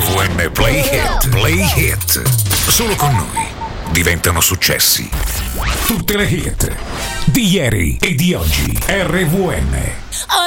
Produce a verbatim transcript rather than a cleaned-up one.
V N Play Hit. Play Hit. Solo con noi diventano successi. Tutte le hit di ieri e di oggi. R V N.